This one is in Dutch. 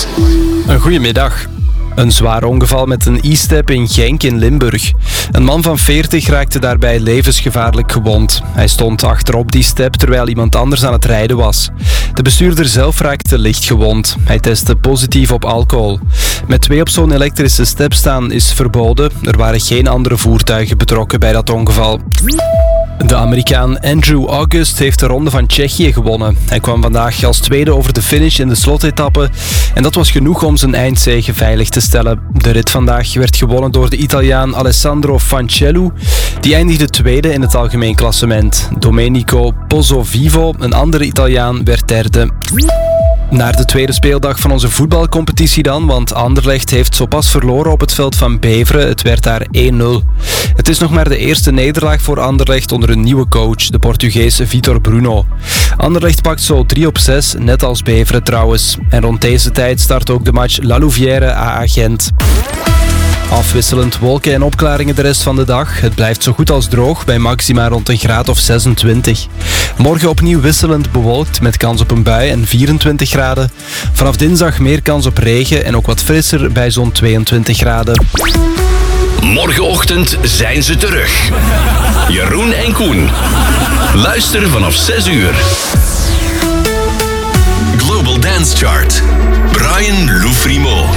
Een goedemiddag. Een zwaar ongeval met een e-step in Genk in Limburg. Een man van 40 raakte daarbij levensgevaarlijk gewond. Hij stond achterop die step terwijl iemand anders aan het rijden was. De bestuurder zelf raakte licht gewond. Hij testte positief op alcohol. Met 2 op zo'n elektrische step staan is verboden. Er waren geen andere voertuigen betrokken bij dat ongeval. De Amerikaan Andrew August heeft de Ronde van Tsjechië gewonnen. Hij kwam vandaag als tweede over de finish in de slotetappe en dat was genoeg om zijn eindzege veilig te stellen. De rit vandaag werd gewonnen door de Italiaan Alessandro Fancellu. Die eindigde tweede in het algemeen klassement. Domenico Pozzovivo, een andere Italiaan, werd derde. Naar de tweede speeldag van onze voetbalcompetitie dan, want Anderlecht heeft zo pas verloren op het veld van Beveren. Het werd daar 1-0. Het is nog maar de eerste nederlaag voor Anderlecht onder een nieuwe coach, de Portugees Vitor Bruno. Anderlecht pakt zo 3 op 6, net als Beveren trouwens. En rond deze tijd start ook de match La Louvière AA Gent. Afwisselend wolken en opklaringen de rest van de dag. Het blijft zo goed als droog bij maxima rond een graad of 26. Morgen opnieuw wisselend bewolkt met kans op een bui en 24 graden. Vanaf dinsdag meer kans op regen en ook wat frisser bij zo'n 22 graden. Morgenochtend zijn ze terug. Jeroen en Koen. Luister vanaf 6 uur. Global Dance Chart. Brian Loufrimo.